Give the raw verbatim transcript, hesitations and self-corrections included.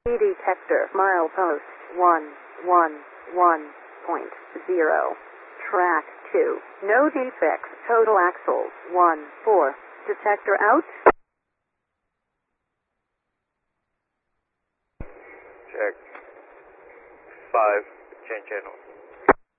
Detector, milepost, one, one, one point zero. Track two, no defects, total axles, one, four. Detector out. Check. Five, change channel.